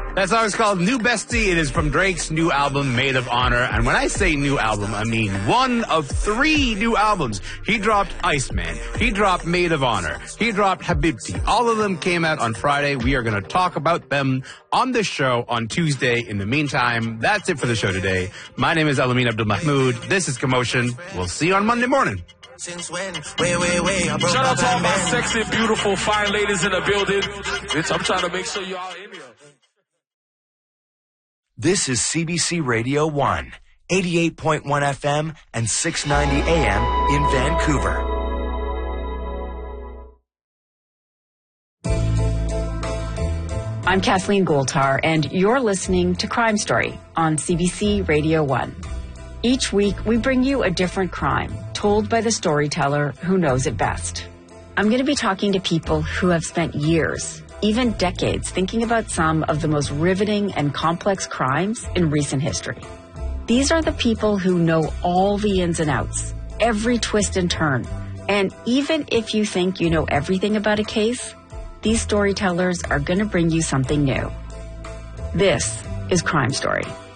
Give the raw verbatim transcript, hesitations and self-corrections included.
That song is called New Bestie. It is from Drake's new album, Made of Honor. And when I say new album, I mean one of three new albums. He dropped Iceman. He dropped Made of Honor. He dropped Habibti. All of them came out on Friday. We are going to talk about them on this show on Tuesday. In the meantime, that's it for the show today. My name is Alameen Abdul Mahmood. This is Commotion. We'll see you on Monday morning. Since when? Wait, wait, wait. Shout out to all my sexy, beautiful, fine ladies in the building. Bitch, I'm trying to make sure y'all in here. This is C B C Radio one, eighty-eight point one F M and six ninety A M in Vancouver. I'm Kathleen Goldtar, and you're listening to Crime Story on C B C Radio one. Each week, we bring you a different crime, told by the storyteller who knows it best. I'm going to be talking to people who have spent years, even decades, thinking about some of the most riveting and complex crimes in recent history. These are the people who know all the ins and outs, every twist and turn. And even if you think you know everything about a case, these storytellers are going to bring you something new. This is Crime Story.